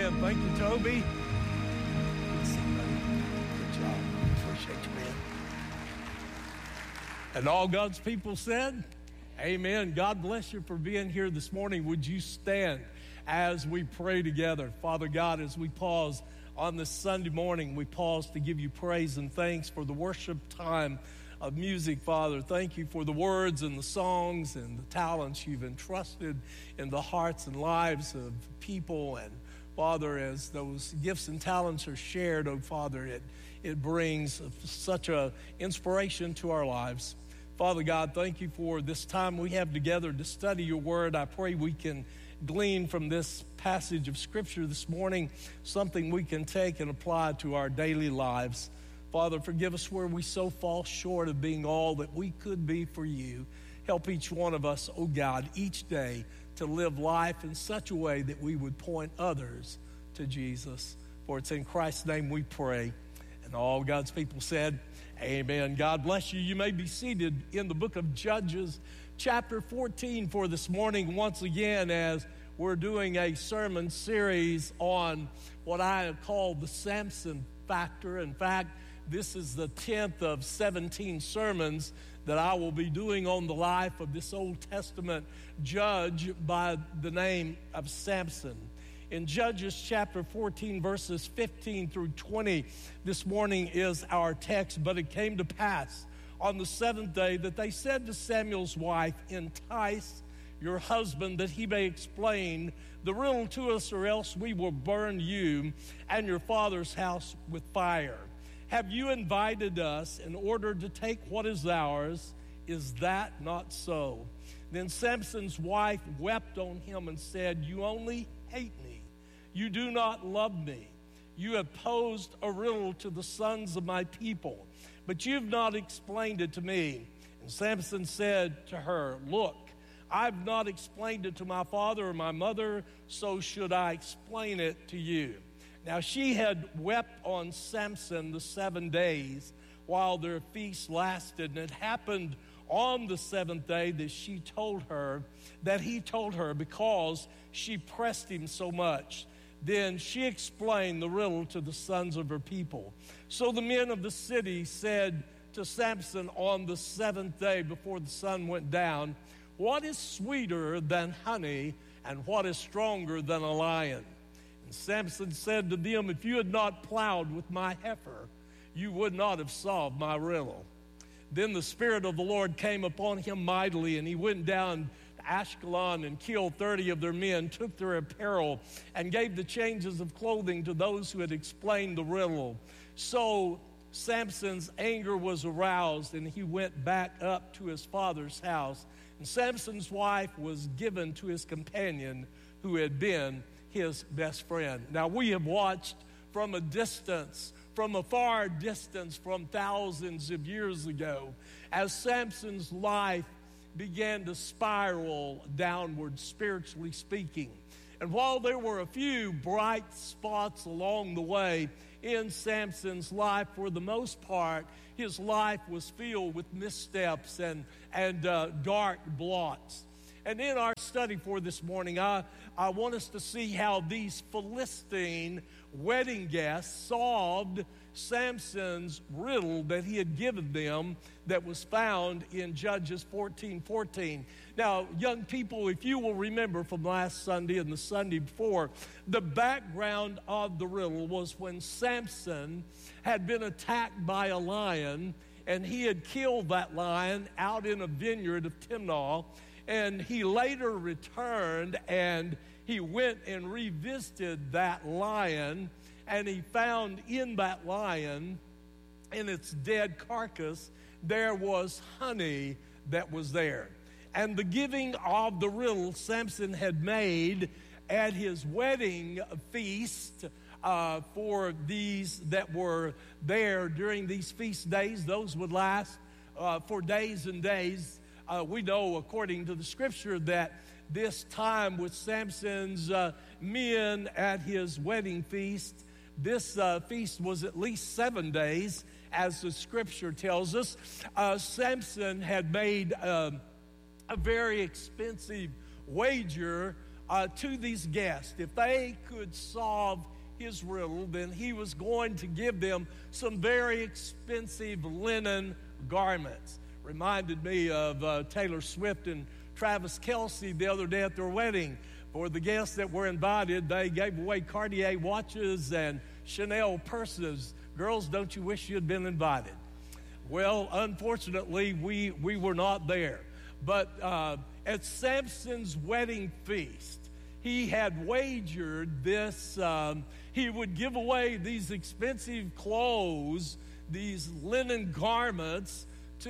Amen. Thank you, Toby. Good job. Appreciate you, man. And all God's people said, amen. God bless you for being here this morning. Would you stand as we pray together? Father God, as we pause on this Sunday morning, we pause to give you praise and thanks for the worship time of music, Father. Thank you for the words and the songs and the talents you've entrusted in the hearts and lives of people. And Father, as those gifts and talents are shared, oh Father, it brings such a inspiration to our lives. Father God, thank you for this time we have together to study your word. I pray we can glean from this passage of Scripture this morning something we can take and apply to our daily lives. Father, forgive us where we so fall short of being all that we could be for you. Help each one of us, oh God, each day to live life in such a way that we would point others to Jesus. For it's in Christ's name we pray. And all God's people said, amen. God bless you. You may be seated in the book of Judges, chapter 14 for this morning, once again, as we're doing a sermon series on what I have called the Samson factor. In fact, this is the 10th of 17 sermons that I will be doing on the life of this Old Testament judge by the name of Samson. In Judges chapter 14, verses 15 through 20, this morning is our text. But it came to pass on the seventh day that they said to Samuel's wife, entice your husband that he may explain the riddle to us, or else we will burn you and your father's house with fire. Have you invited us in order to take what is ours? Is that not so? Then Samson's wife wept on him and said, you only hate me. You do not love me. You have posed a riddle to the sons of my people, but you've not explained it to me. And Samson said to her, look, I've not explained it to my father or my mother, so should I explain it to you? Now she had wept on Samson the 7 days while their feast lasted. And it happened on the seventh day that he told her because she pressed him so much. Then she explained the riddle to the sons of her people. So the men of the city said to Samson on the seventh day before the sun went down, what is sweeter than honey, and what is stronger than a lion? And Samson said to them, if you had not plowed with my heifer, you would not have solved my riddle. Then the Spirit of the Lord came upon him mightily, and he went down to Ashkelon and killed 30 of their men, took their apparel, and gave the changes of clothing to those who had explained the riddle. So Samson's anger was aroused, and he went back up to his father's house. And Samson's wife was given to his companion, who had been his best friend. Now, we have watched from a distance, from a far distance, from thousands of years ago, as Samson's life began to spiral downward, spiritually speaking. And while there were a few bright spots along the way in Samson's life, for the most part, his life was filled with missteps and dark blots. And in our study for this morning, I want us to see how these Philistine wedding guests solved Samson's riddle that he had given them that was found in Judges 14:14. Now, young people, if you will remember from last Sunday and the Sunday before, the background of the riddle was when Samson had been attacked by a lion, and he had killed that lion out in a vineyard of Timnah. And he later returned, and he went and revisited that lion, and he found in that lion, in its dead carcass, there was honey that was there. And the giving of the riddle Samson had made at his wedding feast for these that were there during these feast days, those would last for days and days. We know, according to the scripture, that this time with Samson's men at his wedding feast, this feast was at least 7 days, as the scripture tells us. Samson had made a very expensive wager to these guests. If they could solve his riddle, then he was going to give them some very expensive linen garments. Reminded me of Taylor Swift and Travis Kelce the other day at their wedding. For the guests that were invited, they gave away Cartier watches and Chanel purses. Girls, don't you wish you had been invited? Well, unfortunately, we were not there. But at Samson's wedding feast, he had wagered this, he would give away these expensive clothes, these linen garments,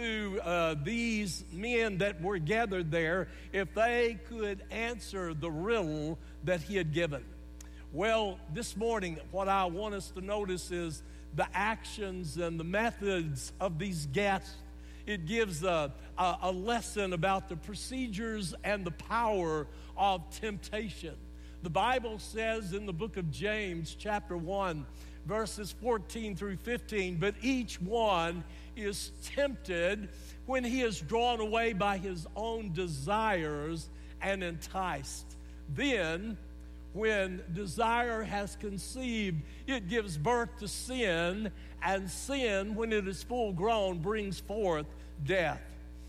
to these men that were gathered there if they could answer the riddle that he had given. Well, this morning, what I want us to notice is the actions and the methods of these guests. It gives a lesson about the procedures and the power of temptation. The Bible says in the book of James, chapter 1, verses 14 through 15, but each one is tempted when he is drawn away by his own desires and enticed. Then, when desire has conceived, it gives birth to sin, and sin, when it is full grown, brings forth death.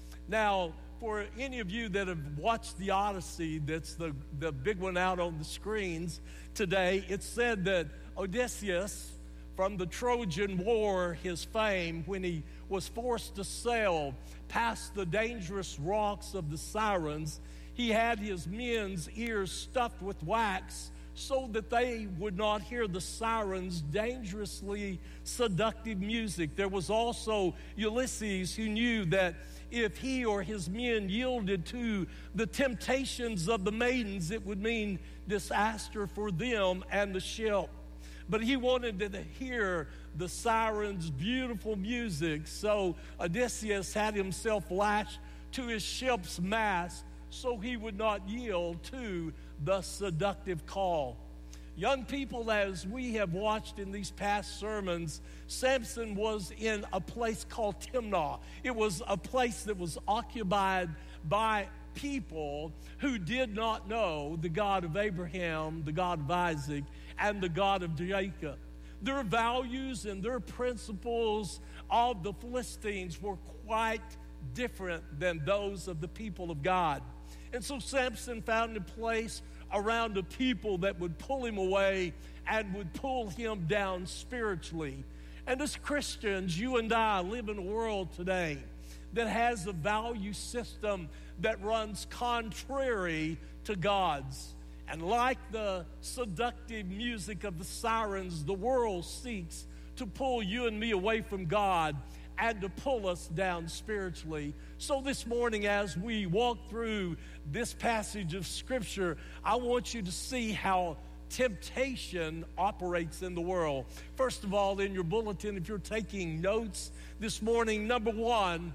Now, for any of you that have watched the Odyssey, that's the big one out on the screens today, it's said that Odysseus, from the Trojan War, his fame, when he was forced to sail past the dangerous rocks of the Sirens, he had his men's ears stuffed with wax so that they would not hear the Sirens' dangerously seductive music. There was also Ulysses, who knew that if he or his men yielded to the temptations of the maidens, it would mean disaster for them and the ship. But he wanted to hear the Sirens' beautiful music, so Odysseus had himself lashed to his ship's mast so he would not yield to the seductive call. Young people, as we have watched in these past sermons, Samson was in a place called Timnah. It was a place that was occupied by people who did not know the God of Abraham, the God of Isaac, and the God of Jacob. Their values and their principles of the Philistines were quite different than those of the people of God. And so Samson found a place around a people that would pull him away and would pull him down spiritually. And as Christians, you and I live in a world today that has a value system that runs contrary to God's. And like the seductive music of the Sirens, the world seeks to pull you and me away from God and to pull us down spiritually. So this morning, as we walk through this passage of Scripture, I want you to see how temptation operates in the world. First of all, in your bulletin, if you're taking notes this morning, number one,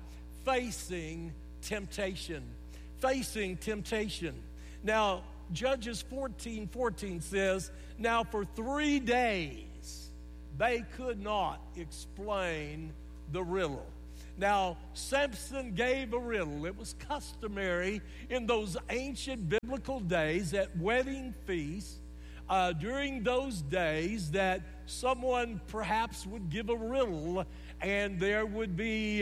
facing temptation. Facing temptation. Now, Judges 14:14 says, now for 3 days they could not explain the riddle. Now, Samson gave a riddle. It was customary in those ancient biblical days at wedding feasts, during those days, that someone perhaps would give a riddle, and there would be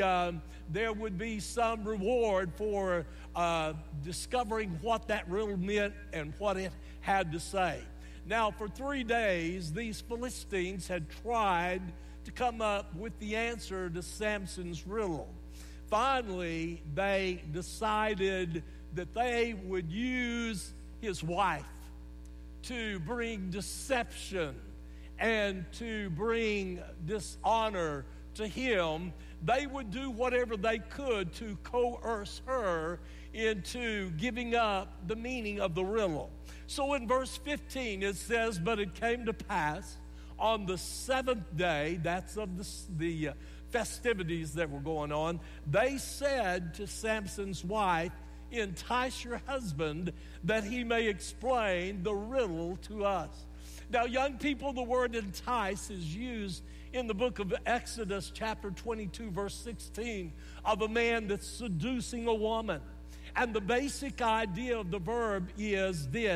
some reward for discovering what that riddle meant and what it had to say. Now, for 3 days, these Philistines had tried to come up with the answer to Samson's riddle. Finally, they decided that they would use his wife to bring deception and to bring dishonor to him. They would do whatever they could to coerce her into giving up the meaning of the riddle. So in verse 15 it says, but it came to pass on the seventh day, that's of the festivities that were going on, they said to Samson's wife, entice your husband that he may explain the riddle to us. Now, young people, the word entice is used in the book of Exodus chapter 22, verse 16, of a man that's seducing a woman. And the basic idea of the verb is this: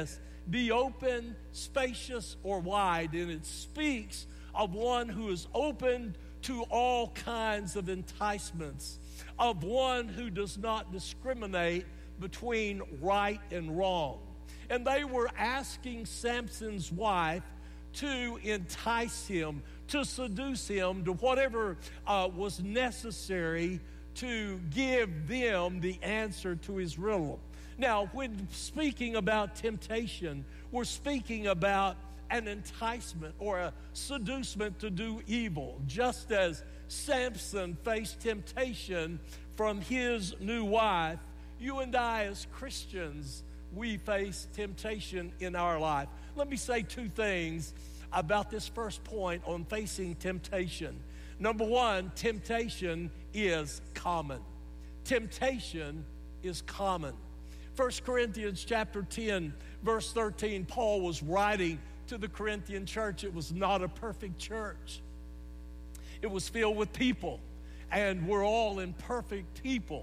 be open, spacious, or wide. And it speaks of one who is open to all kinds of enticements, of one who does not discriminate between right and wrong. And they were asking Samson's wife to entice him, to seduce him to whatever was necessary to give them the answer to his riddle. Now, when speaking about temptation, we're speaking about an enticement or a seducement to do evil, just as Samson faced temptation from his new wife. You and I, as Christians, we face temptation in our life. Let me say two things about this first point on facing temptation. Number one, temptation is common. Temptation is common. 1 Corinthians chapter 10, verse 13, Paul was writing to the Corinthian church. It was not a perfect church. It was filled with people, and we're all imperfect people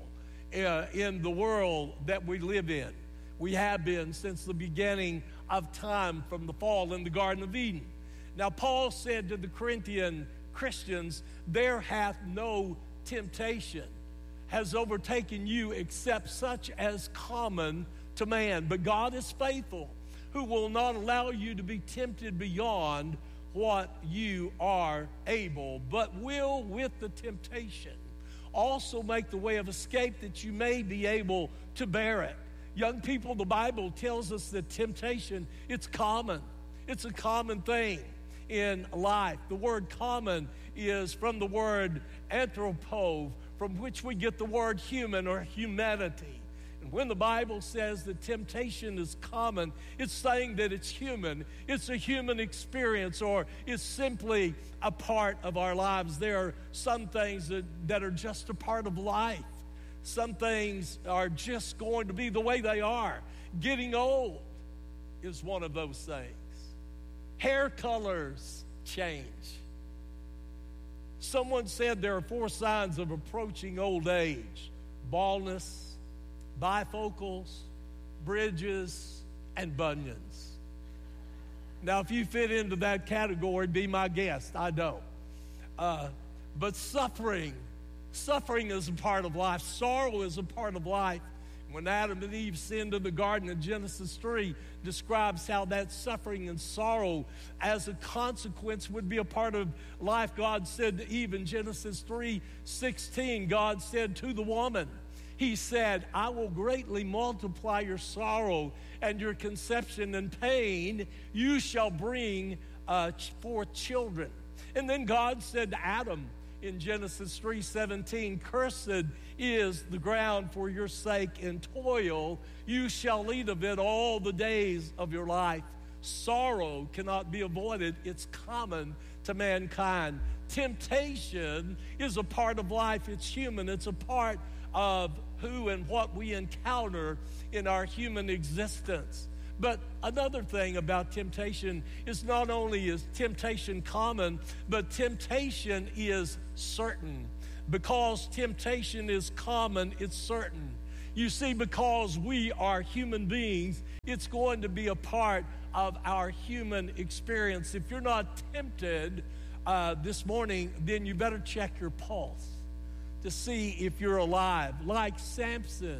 in the world that we live in. We have been since the beginning of time, from the fall in the Garden of Eden. Now, Paul said to the Corinthian Christians, there hath no temptation has overtaken you except such as common to man. But God is faithful, who will not allow you to be tempted beyond what you are able, but will with the temptation also make the way of escape that you may be able to bear it. Young people, the Bible tells us that temptation, it's common. It's a common thing in life. The word common is from the word anthropo, from which we get the word human or humanity. And when the Bible says that temptation is common, it's saying that it's human. It's a human experience, or it's simply a part of our lives. There are some things that are just a part of life. Some things are just going to be the way they are. Getting old is one of those things. Hair colors change. Someone said there are 4 signs of approaching old age: baldness, bifocals, bridges, and bunions. Now, if you fit into that category, be my guest. I don't. But suffering is a part of life. Sorrow is a part of life. When Adam and Eve sinned in the garden in Genesis 3, describes how that suffering and sorrow as a consequence would be a part of life. God said to Eve in Genesis 3:16, God said to the woman, He said, I will greatly multiply your sorrow and your conception and pain. You shall bring forth children. And then God said to Adam in Genesis 3:17, cursed is the ground for your sake, in toil you shall eat of it all the days of your life. Sorrow cannot be avoided. It's common to mankind. Temptation is a part of life. It's human. It's a part of who and what we encounter in our human existence. But another thing about temptation is not only is temptation common, but temptation is certain. Because temptation is common, it's certain. You see, because we are human beings, it's going to be a part of our human experience. If you're not tempted this morning, then you better check your pulse to see if you're alive. Like Samson,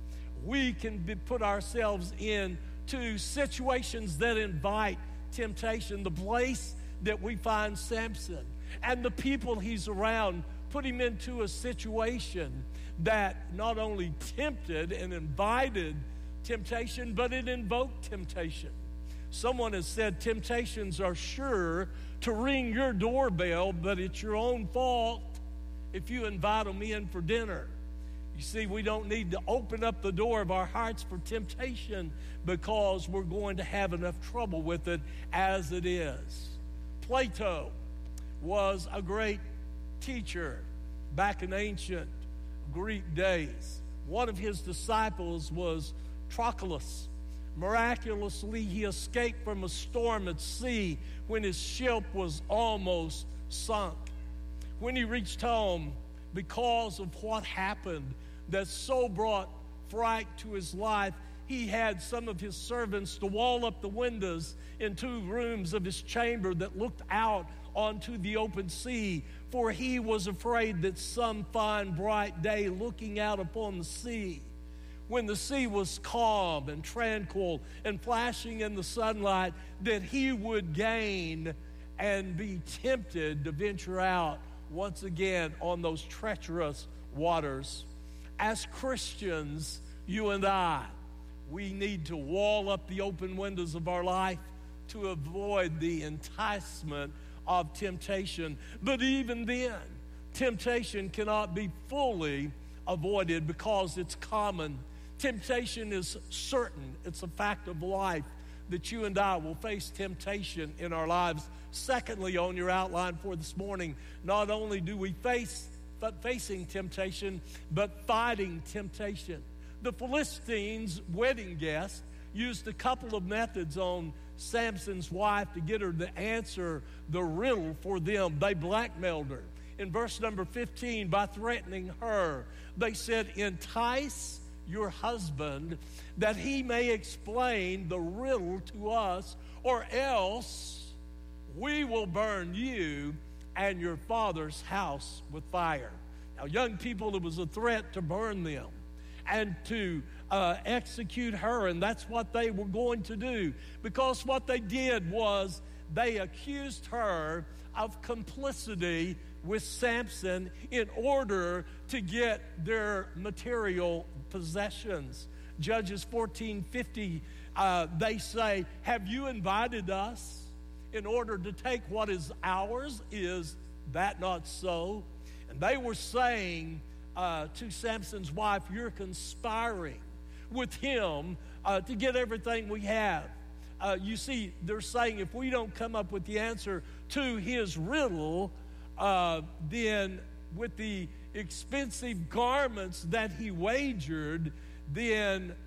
we can put ourselves into situations that invite temptation. The place that we find Samson and the people he's around put him into a situation that not only tempted and invited temptation, but it invoked temptation. Someone has said temptations are sure to ring your doorbell, but it's your own fault if you invite them in for dinner. You see, we don't need to open up the door of our hearts for temptation, because we're going to have enough trouble with it as it is. Plato was a great teacher back in ancient Greek days. One of his disciples was Trochilus. Miraculously, he escaped from a storm at sea when his ship was almost sunk. When he reached home, because of what happened that so brought fright to his life, he had some of his servants to wall up the windows in 2 rooms of his chamber that looked out onto the open sea, for he was afraid that some fine bright day looking out upon the sea, when the sea was calm and tranquil and flashing in the sunlight, that he would gain and be tempted to venture out once again on those treacherous waters. As Christians, you and I, we need to wall up the open windows of our life to avoid the enticement of temptation. But even then, temptation cannot be fully avoided because it's common. Temptation is certain. It's a fact of life that you and I will face temptation in our lives. Secondly, on your outline for this morning, not only do we facing temptation, but fighting temptation. The Philistines' wedding guest used a couple of methods on Samson's wife to get her to answer the riddle for them. They blackmailed her. In verse number 15, by threatening her, they said, "Entice your husband that he may explain the riddle to us, or else we will burn you and your father's house with fire." Now, young people, it was a threat to burn them and to execute her, and that's what they were going to do, because what they did was they accused her of complicity with Samson in order to get their material possessions. Judges 14:50, they say, "Have you invited us in order to take what is ours? Is that not so?" And they were saying to Samson's wife, "You're conspiring with him to get everything we have." You see, they're saying if we don't come up with the answer to his riddle, then with the expensive garments that he wagered, then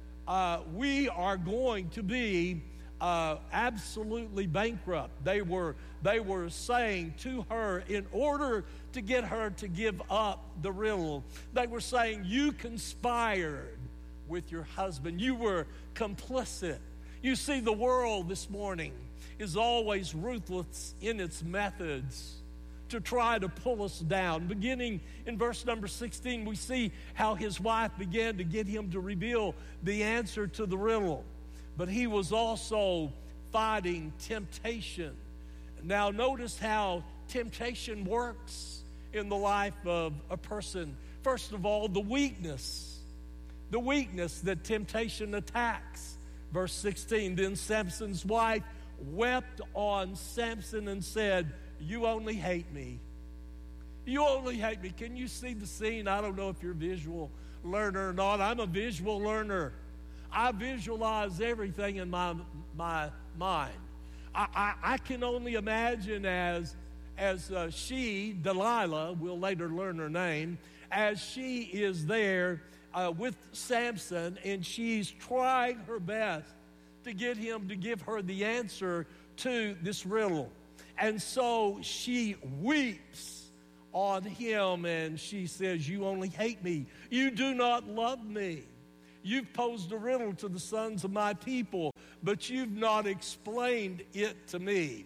we are going to be absolutely bankrupt. They were saying to her, in order to get her to give up the riddle, they were saying, "You conspired with your husband. You were complicit." You see, the world this morning is always ruthless in its methods to try to pull us down. Beginning in verse number 16, we see how his wife began to get him to reveal the answer to the riddle. But he was also fighting temptation. Now notice how temptation works in the life of a person. First of all, the weakness that temptation attacks. Verse 16, then Samson's wife wept on Samson and said, "You only hate me. You only hate me." Can you see the scene? I don't know if you're a visual learner or not. I'm a visual learner. I visualize everything in my mind. I can only imagine as she, Delilah, we'll later learn her name, as she is there with Samson, and she's trying her best to get him to give her the answer to this riddle. And so she weeps on him and she says, "You only hate me. You do not love me. You've posed a riddle to the sons of my people, but you've not explained it to me."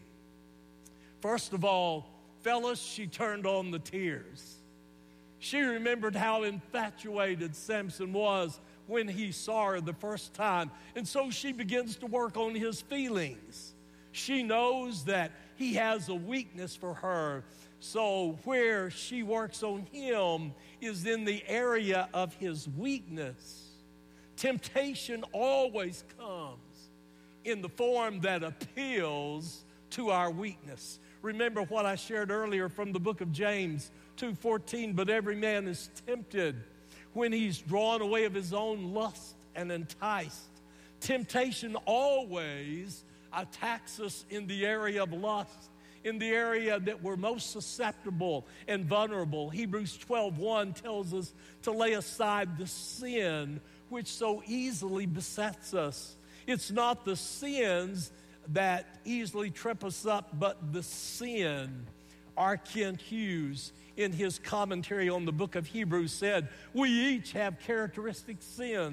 First of all, fellas, she turned on the tears. She remembered how infatuated Samson was when he saw her the first time. And so she begins to work on his feelings. She knows that he has a weakness for her. So where she works on him is in the area of his weakness. Temptation always comes in the form that appeals to our weakness. Remember what I shared earlier from the book of James 2:14, but every man is tempted when he's drawn away of his own lust and enticed. Temptation always attacks us in the area of lust, in the area that we're most susceptible and vulnerable. Hebrews 12:1 tells us to lay aside the sin which so easily besets us. It's not the sins that easily trip us up, but the sin. R. Kent Hughes, in his commentary on the book of Hebrews, said, "We each have characteristic sins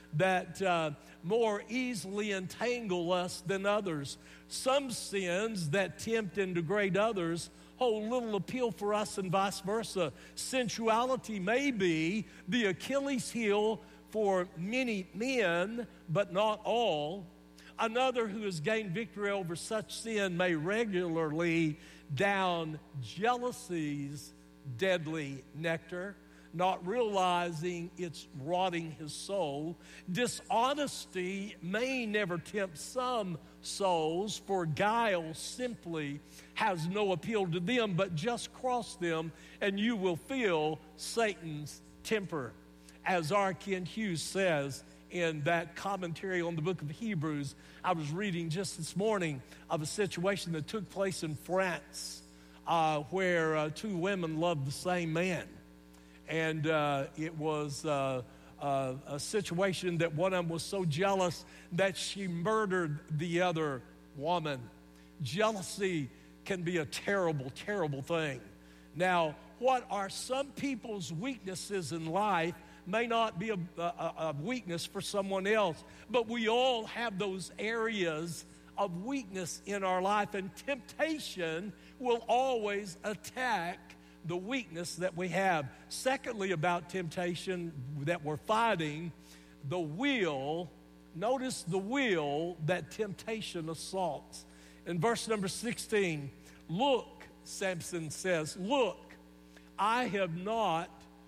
that more easily entangle us than others. Some sins that tempt and degrade others hold little appeal for us, and vice versa. Sensuality may be the Achilles heel for many men, but not all. Another who has gained victory over such sin may regularly down jealousy's deadly nectar, not realizing it's rotting his soul. Dishonesty may never tempt some souls, for guile simply has no appeal to them, but just cross them and you will feel Satan's temper. As R. Kent Hughes says in that commentary on the book of Hebrews, I was reading just this morning of a situation that took place in France where two women loved the same man. And it was a situation that one of them was so jealous that she murdered the other woman. Jealousy can be a terrible, terrible thing. Now, what are some people's weaknesses in life may not be a weakness for someone else, but we all have those areas of weakness in our life, and temptation will always attack the weakness that we have. Secondly, about temptation that we're fighting, the will. Notice the will that temptation assaults. In verse number 16, look, Samson says, look, I have not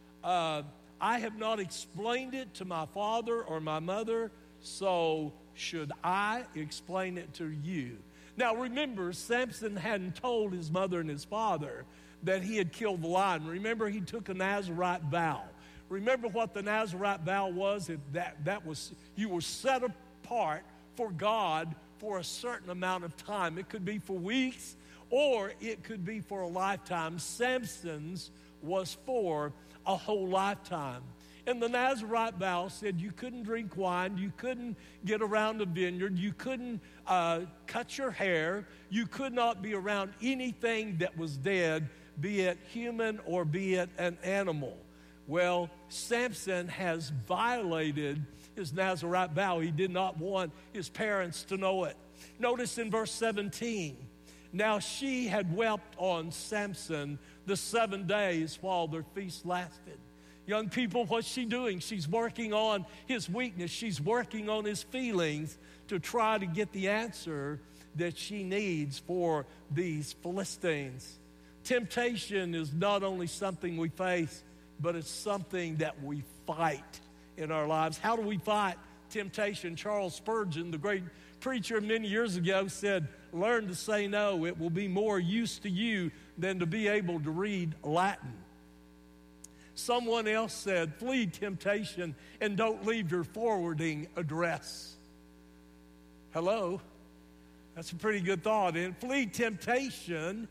explained it to my father or my mother, so should I explain it to you? Now remember, Samson hadn't told his mother and his father that he had killed the lion. Remember, he took a Nazirite vow. Remember what the Nazirite vow was? That was, you were set apart for God for a certain amount of time. It could be for weeks or it could be for a lifetime. Samson's was for a whole lifetime. And the Nazirite vow said you couldn't drink wine, you couldn't get around a vineyard, you couldn't cut your hair, you could not be around anything that was dead, be it human or be it an animal. Well, Samson has violated his Nazirite vow. He did not want his parents to know it. Notice in verse 17, now she had wept on Samson the 7 days while their feast lasted. Young people, what's she doing? She's working on his weakness. She's working on his feelings to try to get the answer that she needs for these Philistines. Temptation is not only something we face, but it's something that we fight in our lives. How do we fight temptation? Charles Spurgeon, the great preacher many years ago, said, learn to say no. It will be more use to you than to be able to read Latin. Someone else said, flee temptation and don't leave your forwarding address. Hello? That's a pretty good thought. And flee temptation,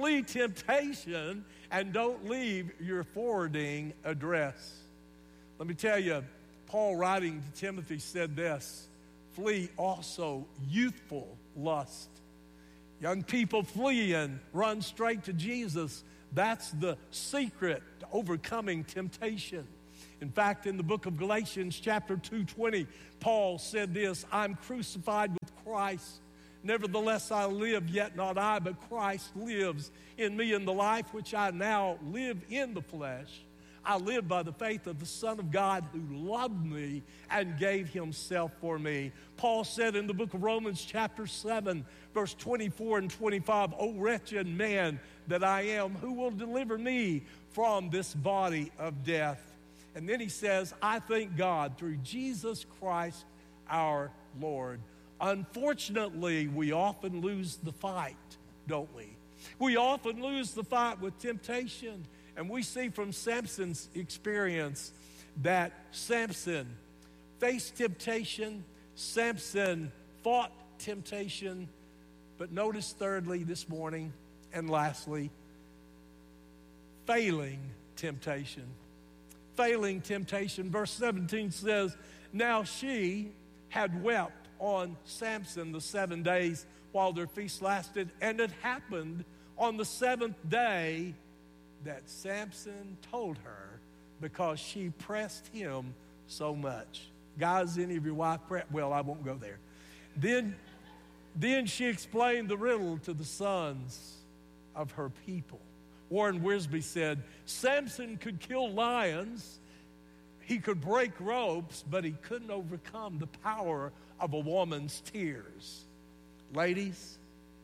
and don't leave your forwarding address. Let me tell you, Paul writing to Timothy said this, flee also youthful lust. Young people, flee and run straight to Jesus. That's the secret to overcoming temptation. In fact, in the book of Galatians chapter 2:20, Paul said this, I'm crucified with Christ. Nevertheless, I live, yet not I, but Christ lives in me. In the life which I now live in the flesh, I live by the faith of the Son of God who loved me and gave himself for me. Paul said in the book of Romans chapter 7, verse 24 and 25, O wretched man that I am, who will deliver me from this body of death? And then he says, I thank God through Jesus Christ our Lord. Unfortunately, we often lose the fight, don't we? We often lose the fight with temptation. And we see from Samson's experience that Samson faced temptation, Samson fought temptation, but notice thirdly this morning and lastly, failing temptation. Failing temptation. Verse 17 says, now she had wept on Samson the 7 days while their feast lasted, and it happened on the 7th day that Samson told her because she pressed him so much. Guys, any of your wife well, I won't go there. Then she explained the riddle to the sons of her people. Warren Wiersbe said, Samson could kill lions, he could break ropes, but he couldn't overcome the power of a woman's tears. Ladies,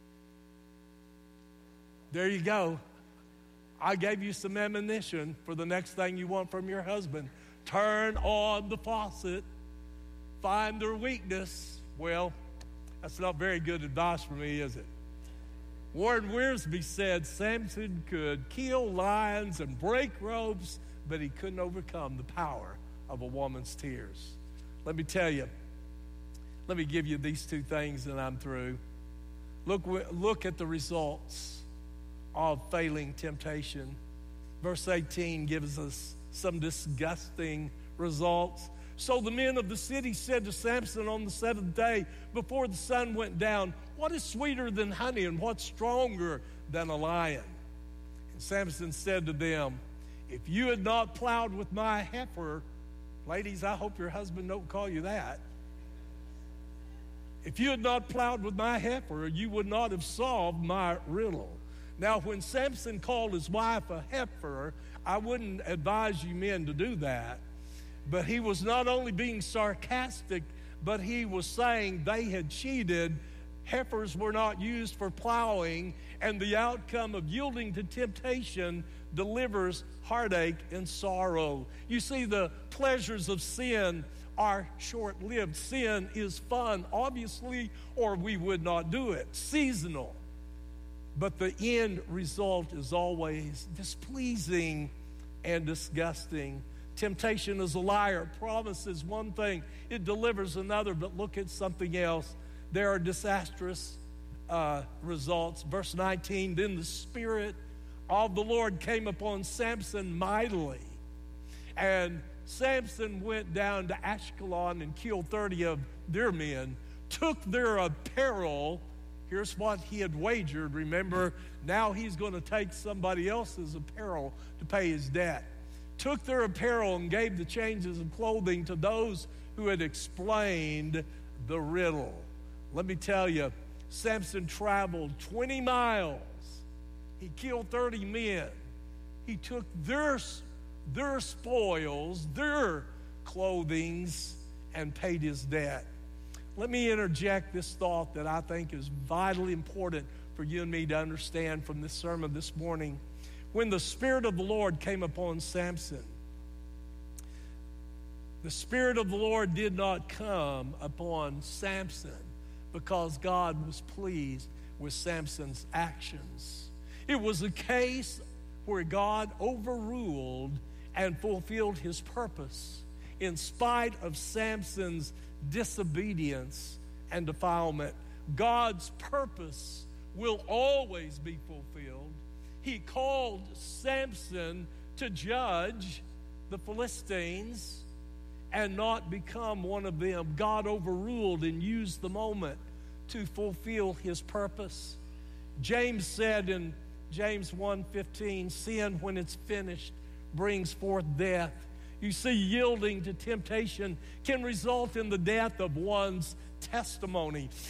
there you go. I gave you some ammunition for the next thing you want from your husband. Turn on the faucet, find their weakness. Well, that's not very good advice for me, is it? Warren Wiersbe said Samson could kill lions and break ropes, but he couldn't overcome the power of a woman's tears. Let me tell you, let me give you these two things and I'm through. Look at the results of failing temptation. Verse 18 gives us some disgusting results. So the men of the city said to Samson on the seventh day, before the sun went down, what is sweeter than honey and what's stronger than a lion? And Samson said to them, if you had not plowed with my heifer, ladies, I hope your husband don't call you that. If you had not plowed with my heifer, you would not have solved my riddle. Now, when Samson called his wife a heifer, I wouldn't advise you men to do that. But he was not only being sarcastic, but he was saying they had cheated. Heifers were not used for plowing, and the outcome of yielding to temptation delivers heartache and sorrow. You see, the pleasures of sin are short-lived. Sin is fun, obviously, or we would not do it. Seasonal. But the end result is always displeasing and disgusting. Temptation is a liar. Promises one thing, it delivers another. But look at something else. There are disastrous results. Verse 19, then the Spirit of the Lord came upon Samson mightily. And Samson went down to Ashkelon and killed 30 of their men, took their apparel. Here's what he had wagered. Remember, now he's going to take somebody else's apparel to pay his debt. Took their apparel and gave the changes of clothing to those who had explained the riddle. Let me tell you, Samson traveled 20 miles. He killed 30 men. He took their spoils, their clothings, and paid his debt. Let me interject this thought that I think is vitally important for you and me to understand from this sermon this morning. When the Spirit of the Lord came upon Samson, the Spirit of the Lord did not come upon Samson because God was pleased with Samson's actions. It was a case where God overruled and fulfilled his purpose in spite of Samson's disobedience and defilement. God's purpose will always be fulfilled. He called Samson to judge the Philistines and not become one of them. God overruled and used the moment to fulfill his purpose. James said in James 1:15, sin, when it's finished, brings forth death. You see, yielding to temptation can result in the death of one's testimony.